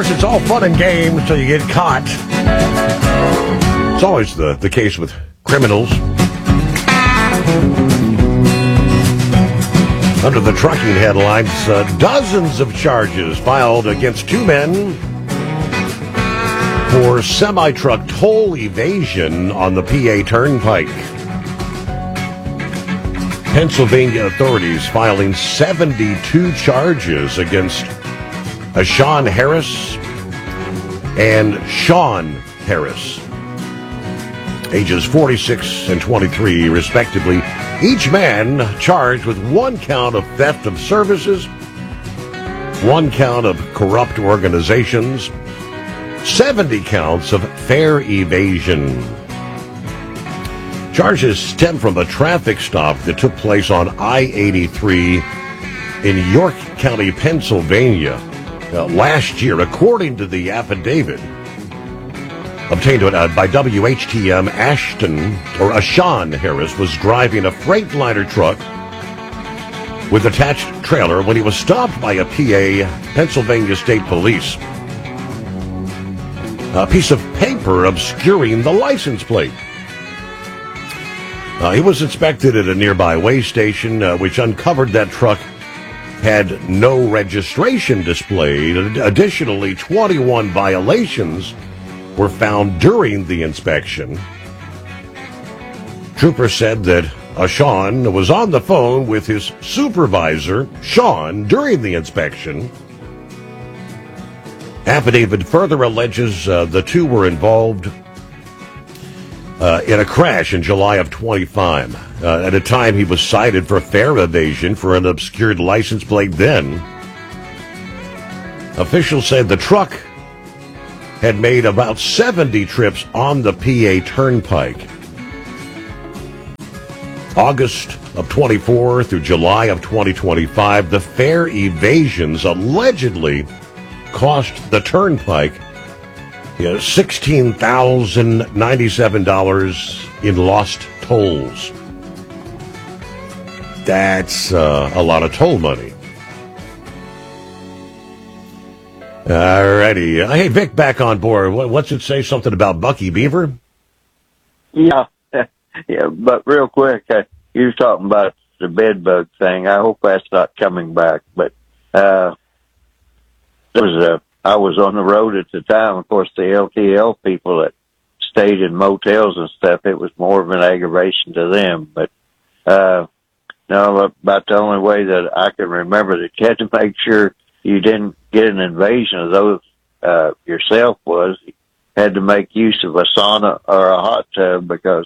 course, it's all fun and games until you get caught. It's always the case with criminals. Under the trucking headlines, dozens of charges filed against two men for semi-truck toll evasion on the PA Turnpike. Pennsylvania authorities filing 72 charges against Sean Harris and Sean Harris, ages 46 and 23, respectively. Each man charged with one count of theft of services, one count of corrupt organizations, 70 counts of fare evasion. Charges stem from a traffic stop that took place on I-83 in York County, Pennsylvania, last year. According to the affidavit obtained by WHTM, Sean Harris was driving a Freightliner truck with attached trailer when he was stopped by a PA, Pennsylvania State Police. A piece of paper obscuring the license plate. He was inspected at a nearby weigh station, which uncovered that truck had no registration displayed. Additionally, 21 violations were found during the inspection. Troopers said that Sean was on the phone with his supervisor, Sean, during the inspection. Affidavit further alleges the two were involved in a crash in July of 25. At a time he was cited for fare evasion for an obscured license plate then. Officials said the truck had made about 70 trips on the PA Turnpike. August of 24 through July of 2025, the fare evasions allegedly cost the Turnpike $16,097 in lost tolls. That's a lot of toll money. Alrighty. Hey, Vic, back on board. What's it say? Something about Bucky Beaver? Yeah, yeah. But real quick, you were talking about the bed bug thing. I hope that's not coming back. But I was on the road at the time. Of course, the LTL people that stayed in motels and stuff, it was more of an aggravation to them. But no, about the only way that I can remember that you had to make sure you didn't get an invasion of those yourself was you had to make use of a sauna or a hot tub, because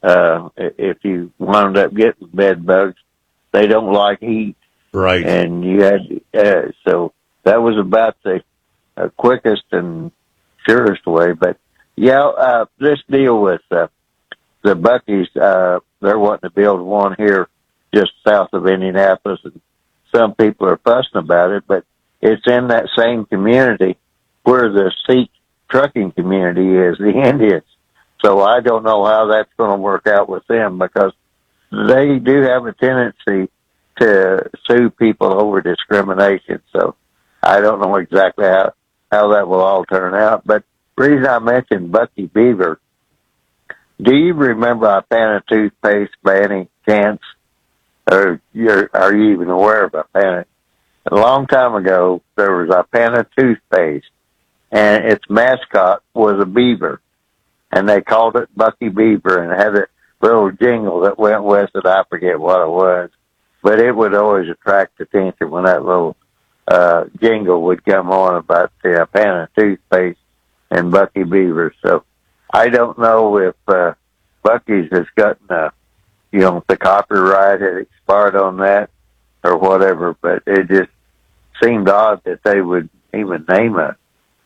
if you wound up getting bed bugs, they don't like heat. Right. And you had so that was about the quickest and surest way. But yeah, this deal with the Buckies, they're wanting to build one here just south of Indianapolis, and some people are fussing about it, but it's in that same community where the Sikh trucking community is, the Indians. So I don't know how that's going to work out with them, because they do have a tendency to sue people over discrimination. So I don't know exactly how that will all turn out. But the reason I mentioned Bucky Beaver, do you remember Ipana toothpaste by any chance? Or are you even aware of Ipana? A long time ago, there was Ipana toothpaste, and its mascot was a beaver, and they called it Bucky Beaver, and it had a little jingle that went with it. I forget what it was, but it would always attract attention when that little jingle would come on about the Ipana toothpaste and Bucky Beaver. So I don't know if Bucky's has gotten the copyright had expired on that or whatever, but it just seemed odd that they would even name it.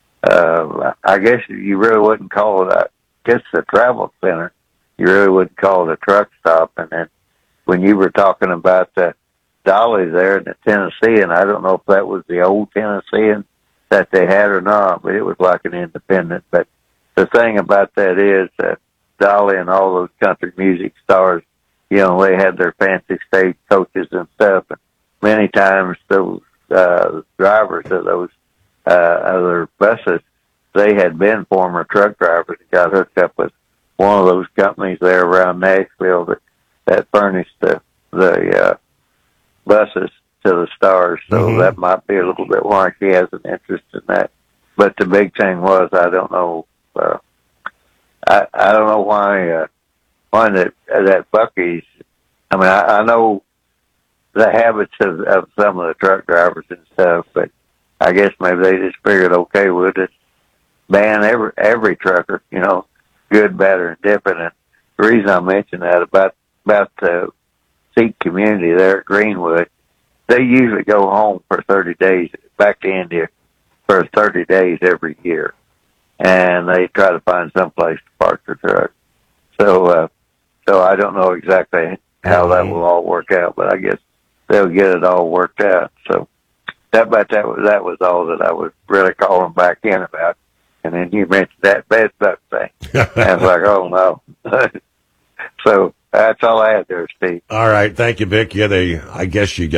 I guess you really wouldn't call it a travel center. You really wouldn't call it a truck stop. And then when you were talking about the Dolly there in the Tennessean, I don't know if that was the old Tennessean that they had or not, but it was like an independent. But the thing about that is that Dolly and all those country music stars, they had their fancy stage coaches and stuff. And many times those drivers of those other buses. They had been former truck drivers that got hooked up with one of those companies there around Nashville that furnished the buses to the Stars. So that might be a little bit why he has an interest in that. But the big thing was, I don't know. I don't know why that Buc-ee's. I mean, I know the habits of some of the truck drivers and stuff, but I guess maybe they just figured, okay, we'll just ban every trucker, good, bad, or indifferent. The reason I mention that about the Sikh community there at Greenwood, they usually go home for 30 days, back to India for 30 days every year, and they try to find some place to park their truck. So I don't know exactly how that will all work out, but I guess they'll get it all worked out. So that was all that I was really calling back in about. And then you mentioned that bed bug thing. I was like, oh no. So that's all I had there, Steve. All right, thank you, Vic. Yeah, I guess if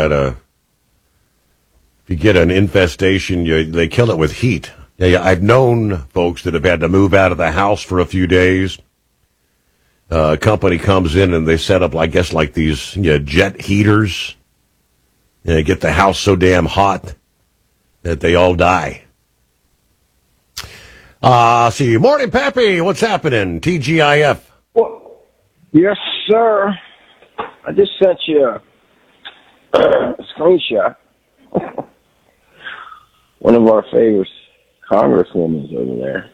you get an infestation, they kill it with heat. Yeah, I've known folks that have had to move out of the house for a few days. A company comes in and they set up, I guess, like these jet heaters. And they get the house so damn hot that they all die. See, morning, Pappy. What's happening? TGIF. Well, yes, sir. I just sent you a screenshot. One of our favorite congresswomen's over there.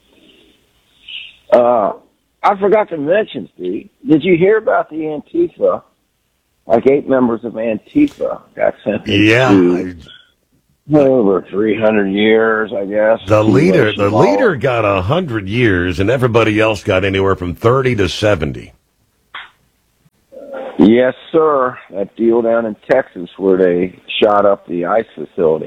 I forgot to mention, Steve. Did you hear about the Antifa? Like 8 members of Antifa got sentenced to over 300 years, I guess. The leader got 100 years, and everybody else got anywhere from 30 to 70. Yes, sir. That deal down in Texas where they shot up the ICE facility.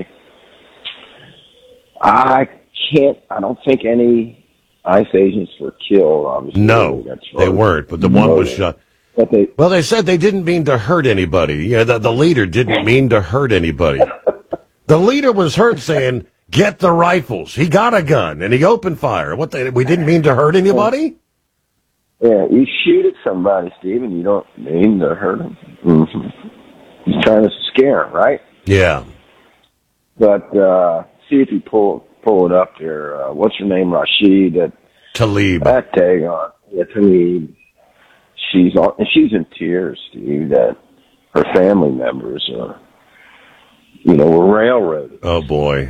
I don't think any ICE agents were killed, obviously. No, they weren't, but the one was shot. Well, they said they didn't mean to hurt anybody. Yeah, the leader didn't mean to hurt anybody. The leader was heard saying, "Get the rifles." He got a gun and he opened fire. We didn't mean to hurt anybody? Yeah, you shoot at somebody, Steve, and you don't mean to hurt them. Mm-hmm. He's trying to scare him, right? Yeah. But see if you pull it up there. What's her name? Rashid Tlaib. That tag on. Yeah, Tlaib. She's in tears, Steve, that her family members were railroaded. Oh, boy.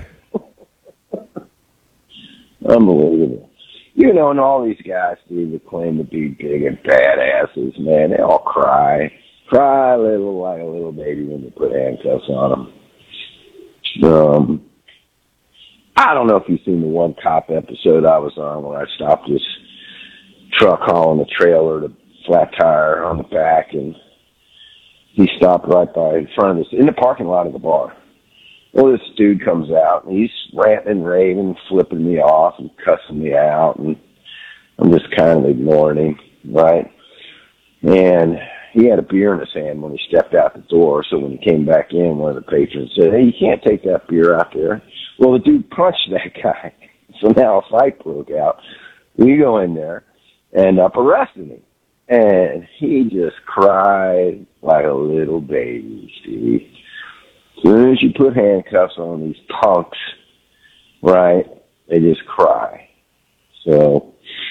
Unbelievable. And all these guys, Steve, that claim to be big and badasses, man, they all cry. Cry a little like a little baby when they put handcuffs on them. I don't know if you've seen the one cop episode I was on where I stopped this truck hauling a trailer to flat tire on the back, and he stopped right in front of us in the parking lot of the bar. Well, this dude comes out, and he's ranting and raving, flipping me off and cussing me out, and I'm just kind of ignoring him, right? And he had a beer in his hand when he stepped out the door, so when he came back in, one of the patrons said, "Hey, you can't take that beer out there." Well, the dude punched that guy, so now a fight broke out. We go in there, end up arresting him. And he just cried like a little baby, Steve. As soon as you put handcuffs on these punks, right, they just cry. So,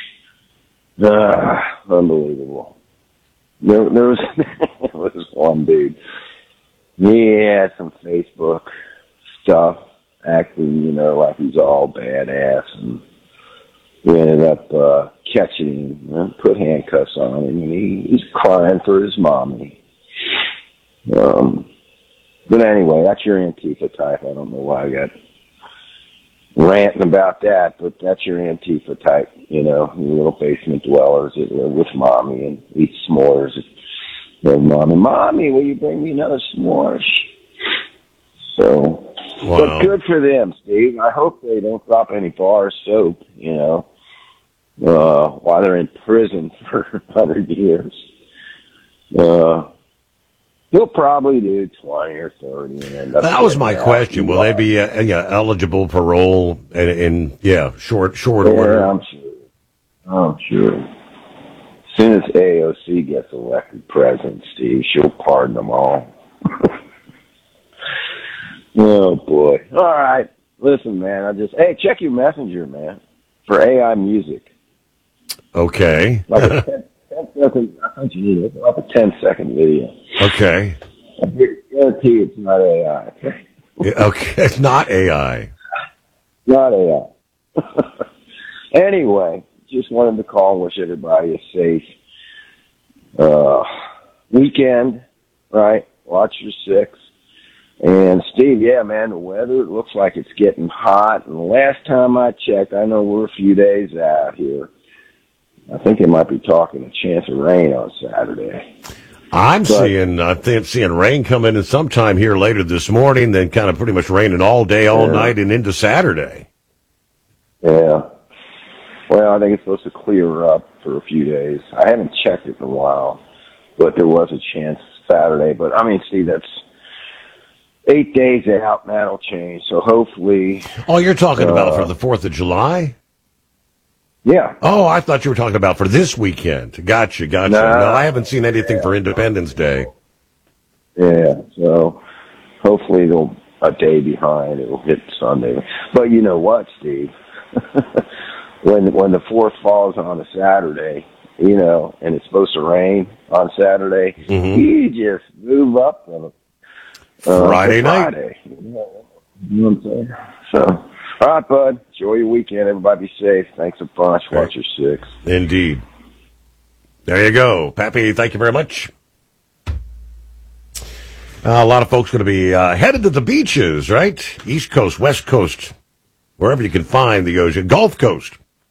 unbelievable. There was, there was one dude. He had some Facebook stuff, acting, like he's all badass, and we ended up catching him and put handcuffs on him, and he's crying for his mommy. But anyway, that's your Antifa type. I don't know why I got ranting about that, but that's your Antifa type, your little basement dwellers that live with mommy and eat s'mores. Mommy, will you bring me another s'mores? So, wow. But good for them, Steve. I hope they don't drop any bar soap, while they're in prison for 100 years. He'll probably do 20 or 30. And end up That was my getting out. question. Will they be eligible parole in short Yeah, order? I'm sure. I'm sure. As soon as AOC gets elected president, Steve, she'll pardon them all. Oh, boy. All right. Listen, man, hey, check your messenger, man, for AI music. Okay. Like a 10-second, I think you need it, like a 10-second video. Okay. I guarantee it's not AI. Okay? Okay. It's not AI. Not AI. Anyway, just wanted to call and wish everybody a safe weekend, right? Watch your six. And Steve, yeah, man, the weather, it looks like it's getting hot. And the last time I checked, I know we're a few days out here. I think they might be talking a chance of rain on Saturday. I'm seeing rain coming in sometime here later this morning, then kind of pretty much raining all day, all night, and into Saturday. Yeah. Well, I think it's supposed to clear up for a few days. I haven't checked it in a while, but there was a chance Saturday. But, I mean, Steve, that's 8 days out, and that'll change. So hopefully... Oh, you're talking about for the 4th of July? Yeah. Oh, I thought you were talking about for this weekend. Gotcha. No, I haven't seen anything for Independence Day. Yeah, so hopefully it'll a day behind. It'll hit Sunday. But you know what, Steve? when the 4th falls on a Saturday, you know, and it's supposed to rain on Saturday, you just move up on Friday night. You know what I'm saying? So... All right, bud. Enjoy your weekend. Everybody be safe. Thanks a bunch. Watch your six. Indeed. There you go. Pappy, thank you very much. A lot of folks going to be headed to the beaches, right? East Coast, West Coast, wherever you can find the ocean. Gulf Coast.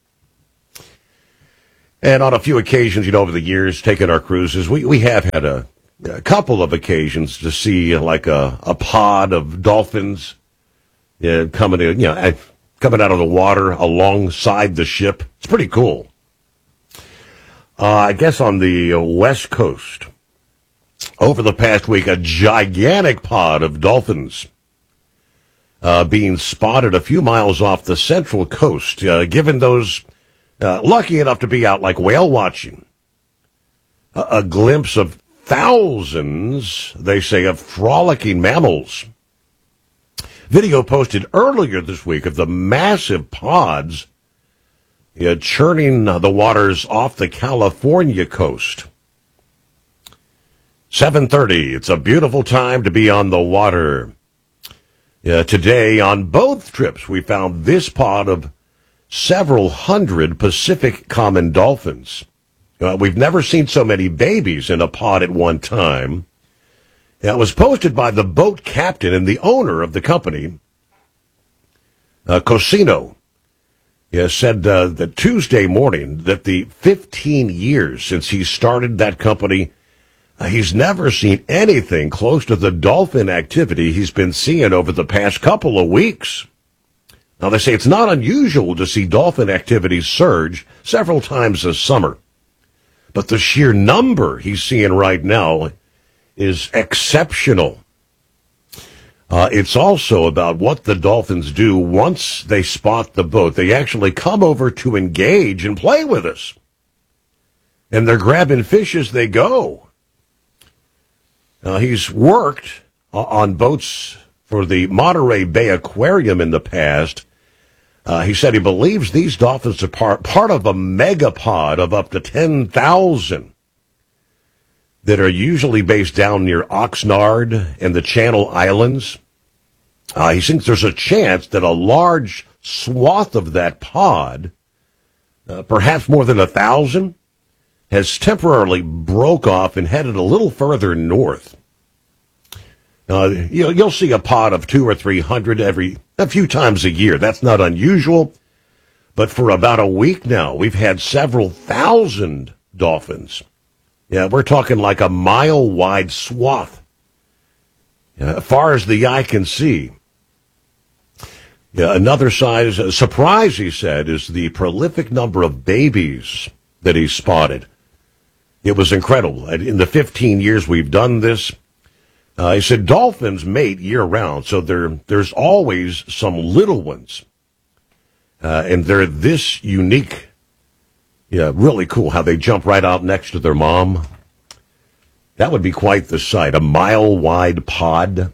And on a few occasions, you know, over the years, taking our cruises, we have had a couple of occasions to see like a pod of dolphins coming out of the water alongside the ship. It's pretty cool. I guess on the West Coast, over the past week, a gigantic pod of dolphins being spotted a few miles off the Central Coast, given those lucky enough to be out like whale watching. A glimpse of thousands, they say, of frolicking mammals. Video posted earlier this week of the massive pods churning the waters off the California coast. 7:30. It's a beautiful time to be on the water. Today, on both trips, we found this pod of several hundred Pacific common dolphins. We've never seen so many babies in a pod at one time. It was posted by the boat captain and the owner of the company, Cosino. Said that Tuesday morning that the 15 years since he started that company, he's never seen anything close to the dolphin activity he's been seeing over the past couple of weeks. Now, they say it's not unusual to see dolphin activity surge several times this summer, but the sheer number he's seeing right now is exceptional. It's also about what the dolphins do once they spot the boat. They actually come over to engage and play with us. And they're grabbing fish as they go. He's worked on boats for the Monterey Bay Aquarium in the past. He said he believes these dolphins are part of a megapod of up to 10,000. That are usually based down near Oxnard and the Channel Islands. He thinks there's a chance that a large swath of that pod, perhaps more than 1,000, has temporarily broke off and headed a little further north. You'll see a pod of 200 or 300 a few times a year. That's not unusual. But for about a week now, we've had several thousand dolphins. Yeah, we're talking like a mile-wide swath, far as the eye can see. Another surprise, he said, is the prolific number of babies that he spotted. It was incredible. In the 15 years we've done this, He said dolphins mate year-round, so there's always some little ones. And they're this unique. Yeah, really cool how they jump right out next to their mom. That would be quite the sight. A mile-wide pod.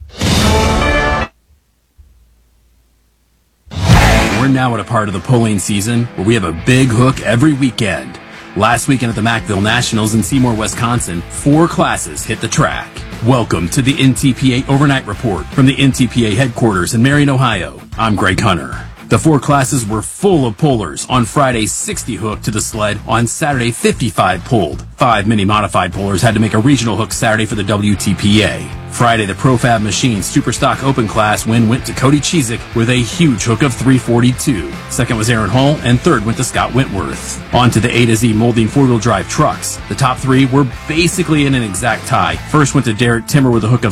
We're now at a part of the polling season where we have a big hook every weekend. Last weekend at the Mackville Nationals in Seymour, Wisconsin, 4 classes hit the track. Welcome to the NTPA Overnight Report from the NTPA headquarters in Marion, Ohio. I'm Greg Hunter. The 4 classes were full of pullers. On Friday, 60 hooked to the sled. On Saturday, 55 pulled. 5 mini-modified pullers had to make a regional hook Saturday for the WTPA. Friday, the Profab Machine Superstock Open class win went to Cody Cheezick with a huge hook of 342. Second was Aaron Hall, and third went to Scott Wentworth. On to the A to Z molding four-wheel drive trucks. The top 3 were basically in an exact tie. First went to Derek Timmer with a hook of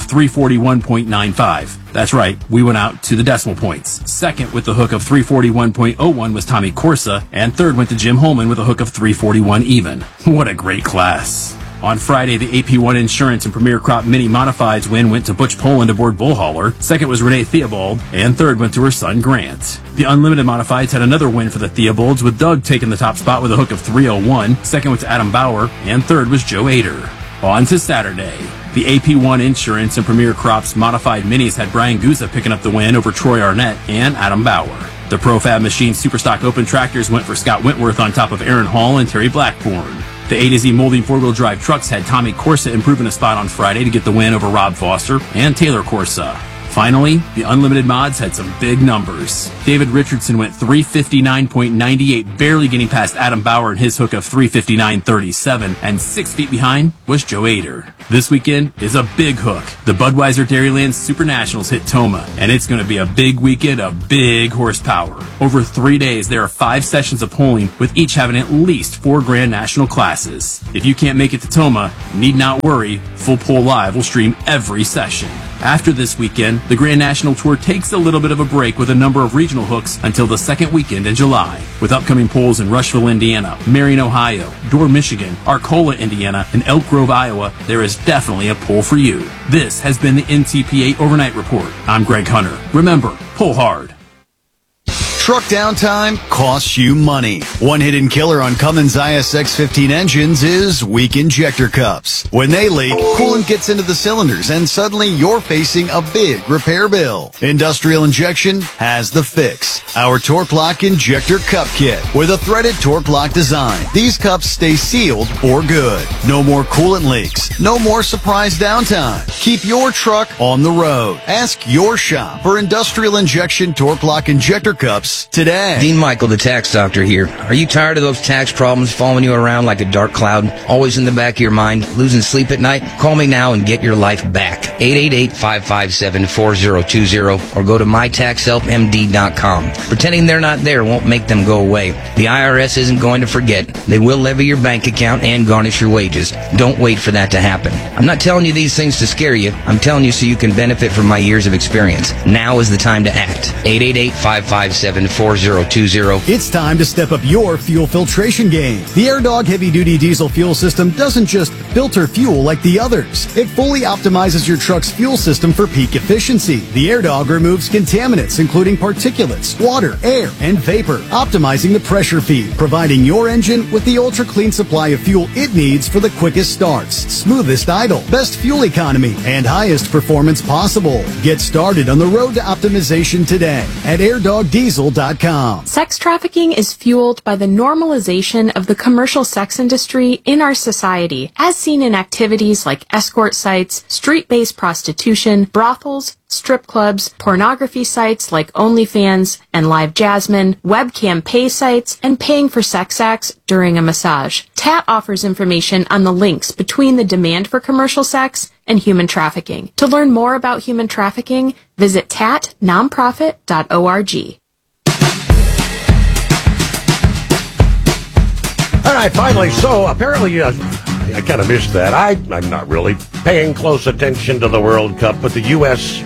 341.95. That's right, we went out to the decimal points. Second with the hook of 341.01 was Tommy Corsa, and third went to Jim Holman with a hook of 341 even. What a great class. On Friday, the AP1 Insurance and Premier Crop Mini Modifieds win went to Butch Poland aboard Bullhauler. Second was Renee Theobald, and third went to her son Grant. The Unlimited Modifieds had another win for the Theobalds, with Doug taking the top spot with a hook of 301. Second went to Adam Bauer, and third was Joe Ader. On to Saturday. The AP1 Insurance and Premier Crops Modified Minis had Brian Guza picking up the win over Troy Arnett and Adam Bauer. The Profab Machine Superstock Open Tractors went for Scott Wentworth on top of Aaron Hall and Terry Blackburn. The A to Z molding four-wheel drive trucks had Tommy Corsa improving a spot on Friday to get the win over Rob Foster and Taylor Corsa. Finally, the Unlimited Mods had some big numbers. David Richardson went 359.98, barely getting past Adam Bauer and his hook of 359.37, and 6 feet behind was Joe Ader. This weekend is a big hook. The Budweiser Dairyland Super Nationals hit Toma, and it's going to be a big weekend of big horsepower. Over 3 days, there are 5 sessions of polling, with each having at least 4 Grand National classes. If you can't make it to Toma, need not worry. Full Poll Live will stream every session. After this weekend, the Grand National Tour takes a little bit of a break with a number of regional hooks until the second weekend in July. With upcoming polls in Rushville, Indiana, Marion, Ohio, Dorr, Michigan, Arcola, Indiana, and Elk Grove, Iowa, there is definitely a poll for you. This has been the NTPA Overnight Report. I'm Greg Hunter. Remember, pull hard. Truck downtime costs you money. One hidden killer on Cummins ISX-15 engines is weak injector cups. When they leak, coolant gets into the cylinders and suddenly you're facing a big repair bill. Industrial Injection has the fix. Our Torque Lock Injector Cup Kit with a threaded Torque Lock design. These cups stay sealed for good. No more coolant leaks. No more surprise downtime. Keep your truck on the road. Ask your shop for Industrial Injection Torque Lock Injector Cups today. Dean Michael, the tax doctor here. Are you tired of those tax problems following you around like a dark cloud, always in the back of your mind, losing sleep at night? Call me now and get your life back. 888-557-4020 or go to mytaxhelpmd.com. Pretending they're not there won't make them go away. The IRS isn't going to forget. They will levy your bank account and garnish your wages. Don't wait for that to happen. I'm not telling you these things to scare you. I'm telling you so you can benefit from my years of experience. Now is the time to act. 888-557-4020. It's time to step up your fuel filtration game. The AirDog heavy-duty diesel fuel system doesn't just filter fuel like the others. It fully optimizes your truck's fuel system for peak efficiency. The AirDog removes contaminants, including particulates, water, air, and vapor, optimizing the pressure feed, providing your engine with the ultra-clean supply of fuel it needs for the quickest starts, smoothest idle, best fuel economy, and highest performance possible. Get started on the road to optimization today at airdogdiesel.com. Sex trafficking is fueled by the normalization of the commercial sex industry in our society, as seen in activities like escort sites, street-based prostitution, brothels, strip clubs, pornography sites like OnlyFans and Live Jasmine, webcam pay sites, and paying for sex acts during a massage. TAT offers information on the links between the demand for commercial sex and human trafficking. To learn more about human trafficking, visit tatnonprofit.org. All right, finally, so apparently I kind of missed that. I'm not really paying close attention to the World Cup, but the U.S.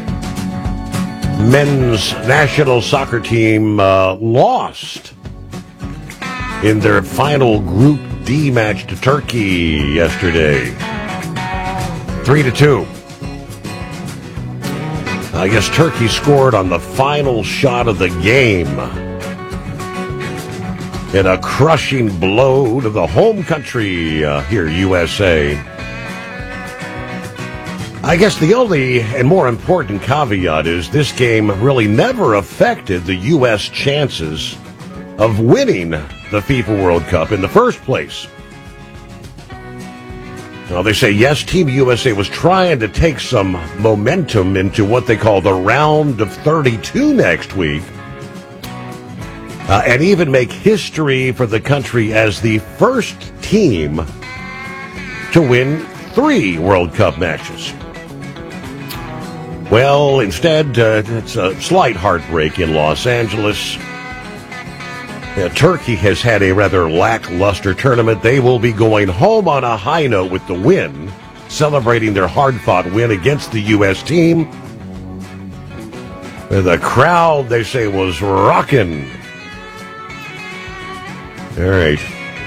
men's national soccer team lost in their final Group D match to Turkey yesterday. 3-2. I guess Turkey scored on the final shot of the game in a crushing blow to the home country here, USA. I guess the only and more important caveat is this game really never affected the U.S. chances of winning the FIFA World Cup in the first place. Now, they say, yes, Team USA was trying to take some momentum into what they call the round of 32 next week, and even make history for the country as the first team to win 3 World Cup matches. Well, instead, it's a slight heartbreak in Los Angeles. Turkey has had a rather lackluster tournament. They will be going home on a high note with the win, celebrating their hard-fought win against the U.S. team. The crowd, they say, was rocking. All right.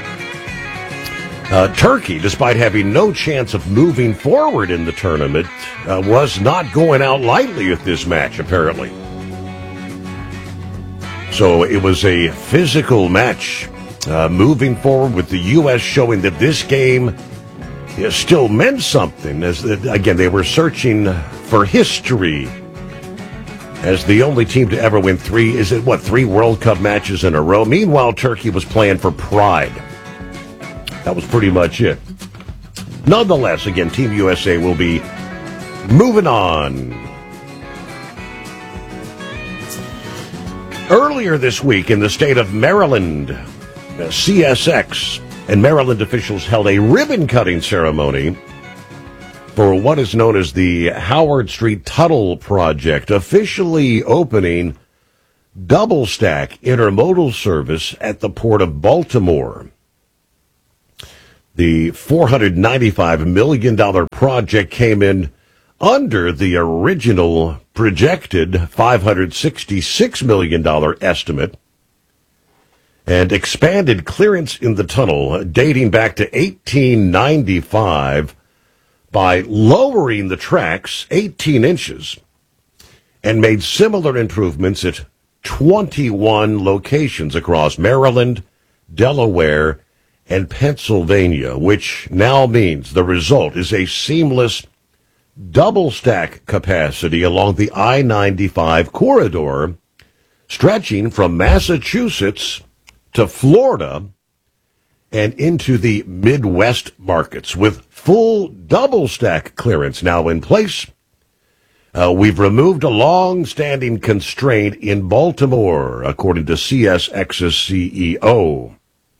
Turkey, despite having no chance of moving forward in the tournament, was not going out lightly at this match, apparently. So it was a physical match, moving forward with the U.S. showing that this game still meant something. As again, they were searching for history as the only team to ever win 3 World Cup matches in a row. Meanwhile, Turkey was playing for pride. That was pretty much it. Nonetheless, again, Team USA will be moving on. Earlier this week in the state of Maryland, CSX and Maryland officials held a ribbon-cutting ceremony for what is known as the Howard Street Tunnel Project, officially opening double-stack intermodal service at the Port of Baltimore. The $495 million project came in under the original projected $566 million estimate and expanded clearance in the tunnel dating back to 1895 by lowering the tracks 18 inches and made similar improvements at 21 locations across Maryland, Delaware, and Pennsylvania, which now means the result is a seamless double-stack capacity along the I-95 corridor, stretching from Massachusetts to Florida and into the Midwest markets. With full double-stack clearance now in place, we've removed a long-standing constraint in Baltimore, according to CSX's CEO.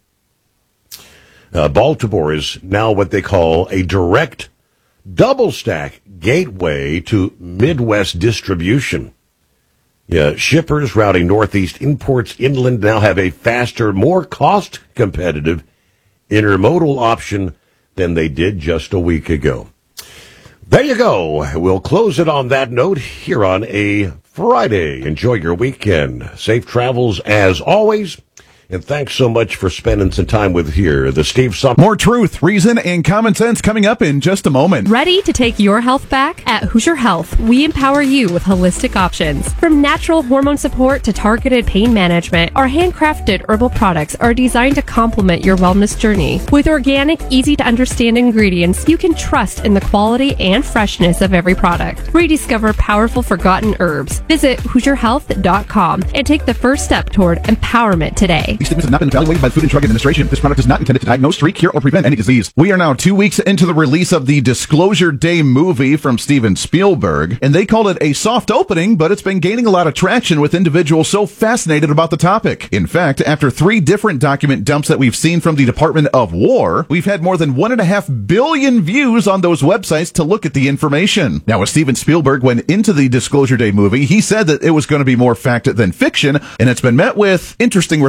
Baltimore is now what they call a direct double-stack gateway to Midwest distribution. Shippers routing Northeast imports inland now have a faster, more cost-competitive intermodal option than they did just a week ago. There you go. We'll close it on that note here on a Friday. Enjoy your weekend. Safe travels as always. And thanks so much for spending some time with here, the Steve Summer. More truth, reason, and common sense coming up in just a moment. Ready to take your health back? At Hoosier Health, we empower you with holistic options. From natural hormone support to targeted pain management, our handcrafted herbal products are designed to complement your wellness journey. With organic, easy-to-understand ingredients, you can trust in the quality and freshness of every product. Rediscover powerful forgotten herbs. Visit HoosierHealth.com and take the first step toward empowerment today. These statements have not been evaluated by the Food and Drug Administration. This product is not intended to diagnose, treat, cure, or prevent any disease. We are now 2 weeks into the release of the Disclosure Day movie from Steven Spielberg, and they called it a soft opening, but it's been gaining a lot of traction with individuals so fascinated about the topic. In fact, after 3 different document dumps that we've seen from the Department of War, we've had more than 1.5 billion views on those websites to look at the information. Now, as Steven Spielberg went into the Disclosure Day movie, he said that it was going to be more fact than fiction, and it's been met with interesting response.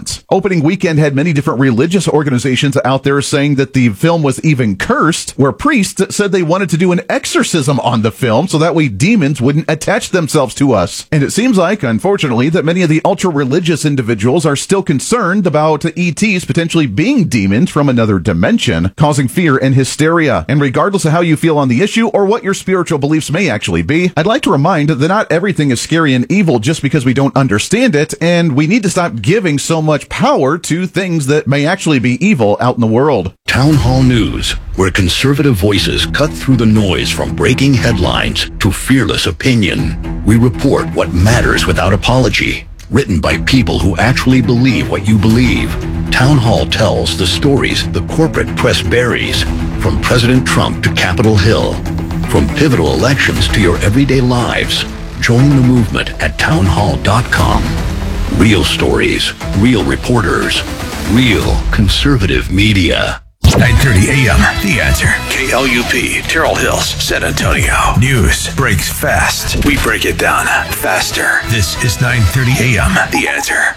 violence. Opening weekend had many different religious organizations out there saying that the film was even cursed, where priests said they wanted to do an exorcism on the film so that way demons wouldn't attach themselves to us. And it seems like, unfortunately, that many of the ultra-religious individuals are still concerned about ETs potentially being demons from another dimension, causing fear and hysteria. And regardless of how you feel on the issue or what your spiritual beliefs may actually be, I'd like to remind that not everything is scary and evil just because we don't understand it, and we need to stop giving so much power to things that may actually be evil out in the world. Town Hall News, where conservative voices cut through the noise from breaking headlines to fearless opinion. We report what matters without apology. Written by people who actually believe what you believe. Town Hall tells the stories the corporate press buries, from President Trump to Capitol Hill, from pivotal elections to your everyday lives. Join the movement at townhall.com. Real stories, real reporters, real conservative media. 9:30 a.m. The Answer. KLUP, Terrell Hills, San Antonio. News breaks fast. We break it down faster. This is 9:30 a.m. The Answer.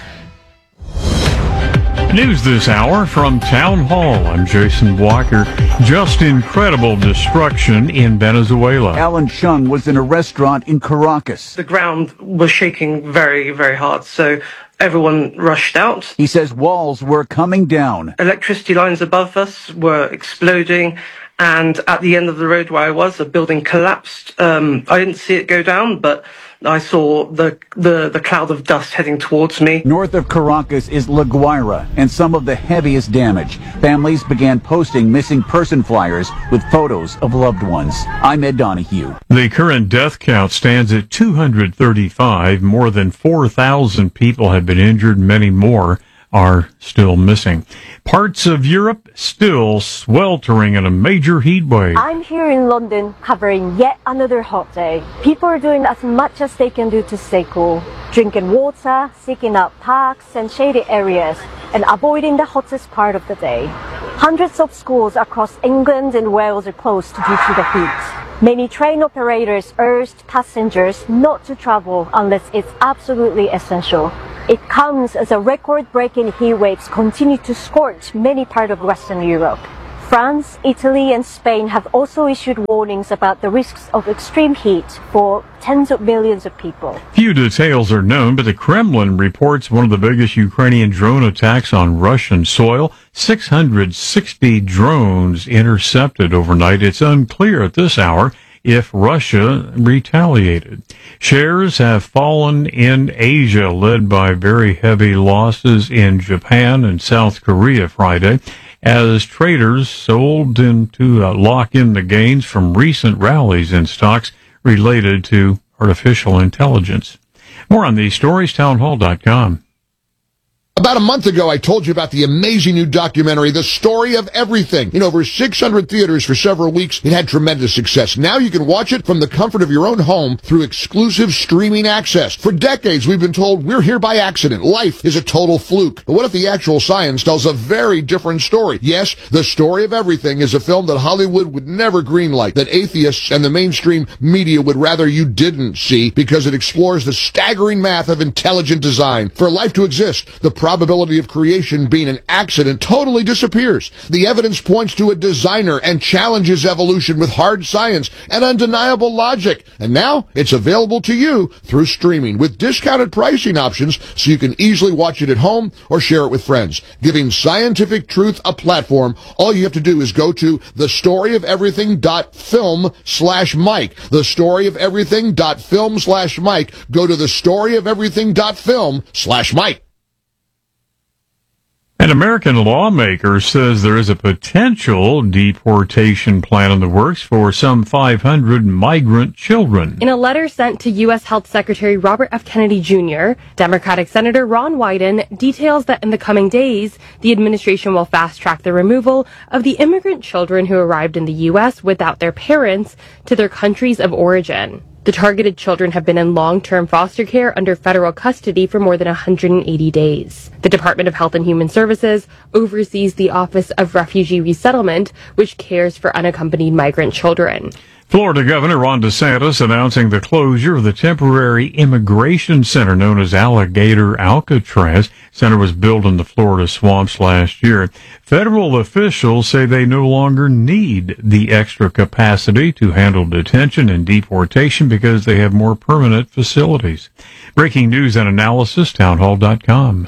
News this hour from Town Hall. I'm Jason Walker. Just incredible destruction in Venezuela. Alan Chung was in a restaurant in Caracas. The ground was shaking very, very hard, so everyone rushed out. He says walls were coming down. Electricity lines above us were exploding, and at the end of the road where I was, a building collapsed. I didn't see it go down, but I saw the cloud of dust heading towards me. North of Caracas is La Guaira, and some of the heaviest damage. Families began posting missing person flyers with photos of loved ones. I'm Ed Donahue. The current death count stands at 235. More than 4,000 people have been injured. Many more are still missing. Parts of Europe still sweltering in a major heat wave. I'm here in London covering yet another hot day. People are doing as much as they can do to stay cool. Drinking water, seeking out parks and shady areas, and avoiding the hottest part of the day. Hundreds of schools across England and Wales are closed due to the heat. Many train operators urged passengers not to travel unless it's absolutely essential. It comes as a record-breaking heat waves continue to scorch many parts of Western Europe. France, Italy, and Spain have also issued warnings about the risks of extreme heat for tens of millions of people. Few details are known, but the Kremlin reports one of the biggest Ukrainian drone attacks on Russian soil. 660 drones intercepted overnight. It's unclear at this hour if Russia retaliated. Shares have fallen in Asia, led by very heavy losses in Japan and South Korea Friday, as traders sold to lock in the gains from recent rallies in stocks related to artificial intelligence. More on these stories, townhall.com. About a month ago, I told you about the amazing new documentary, The Story of Everything. In over 600 theaters for several weeks, it had tremendous success. Now you can watch it from the comfort of your own home through exclusive streaming access. For decades, we've been told we're here by accident. Life is a total fluke. But what if the actual science tells a very different story? Yes, The Story of Everything is a film that Hollywood would never greenlight, that atheists and the mainstream media would rather you didn't see, because it explores the staggering math of intelligent design. For life to exist, the probability of creation being an accident totally disappears. The evidence points to a designer and challenges evolution with hard science and undeniable logic. And now it's available to you through streaming with discounted pricing options so you can easily watch it at home or share it with friends. Giving scientific truth a platform, all you have to do is go to thestoryofeverything.film/Mike. Thestoryofeverything.film/Mike. Go to thestoryofeverything.film/Mike. An American lawmaker says there is a potential deportation plan in the works for some 500 migrant children. In a letter sent to U.S. Health Secretary Robert F. Kennedy Jr., Democratic Senator Ron Wyden details that in the coming days, the administration will fast-track the removal of the immigrant children who arrived in the U.S. without their parents to their countries of origin. The targeted children have been in long-term foster care under federal custody for more than 180 days. The Department of Health and Human Services oversees the Office of Refugee Resettlement, which cares for unaccompanied migrant children. Florida Governor Ron DeSantis announcing the closure of the temporary immigration center known as Alligator Alcatraz. Center was built in the Florida swamps last year. Federal officials say they no longer need the extra capacity to handle detention and deportation because they have more permanent facilities. Breaking news and analysis, townhall.com.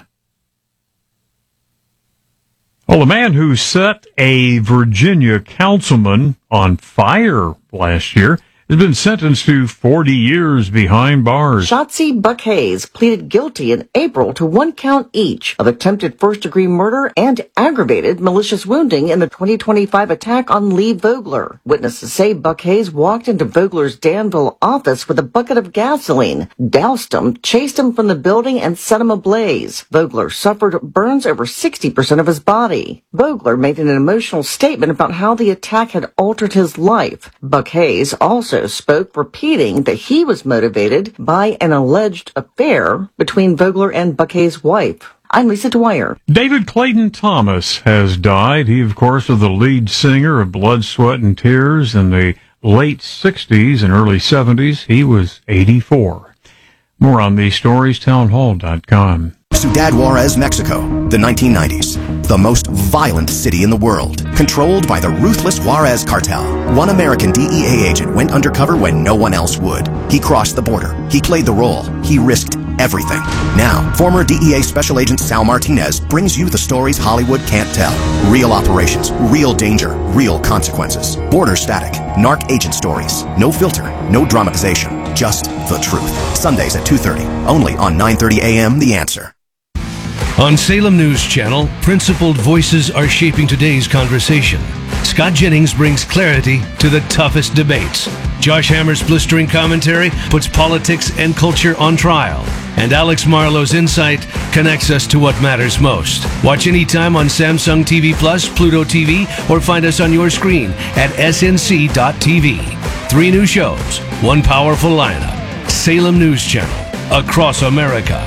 Well, a man who set a Virginia councilman on fire last year has been sentenced to 40 years behind bars. Shotzi Buck Hayes pleaded guilty in April to 1 count each of attempted first-degree murder and aggravated malicious wounding in the 2025 attack on Lee Vogler. Witnesses say Buck Hayes walked into Vogler's Danville office with a bucket of gasoline, doused him, chased him from the building, and set him ablaze. Vogler suffered burns over 60% of his body. Vogler made an emotional statement about how the attack had altered his life. Buck Hayes also spoke, repeating that he was motivated by an alleged affair between Vogler and Buck Hayes' wife. I'm Lisa Dwyer. David Clayton Thomas has died. He, of course, was the lead singer of Blood, Sweat, and Tears in the late 60s and early 70s. He was 84. More on these stories, townhall.com. Ciudad Juarez, Mexico, the 1990s. The most violent city in the world, controlled by the ruthless Juarez cartel. One American DEA agent went undercover when no one else would. He crossed the border. He played the role. He risked everything. Now, former DEA Special Agent Sal Martinez brings you the stories Hollywood can't tell. Real operations, real danger, real consequences. Border static, narc agent stories. No filter, no dramatization, just the truth. Sundays at 2:30, only on 9:30 a.m. The Answer. On Salem News Channel, principled voices are shaping today's conversation. Scott Jennings brings clarity to the toughest debates. Josh Hammer's blistering commentary puts politics and culture on trial. And Alex Marlowe's insight connects us to what matters most. Watch anytime on Samsung TV Plus, Pluto TV, or find us on your screen at snc.tv. 3 new shows, 1 powerful lineup. Salem News Channel, across America.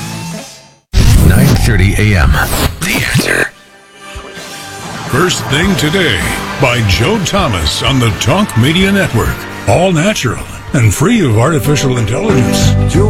9:30 a.m. The Answer. First Thing Today by Joe Thomas on the Talk Media Network. All natural and free of artificial intelligence.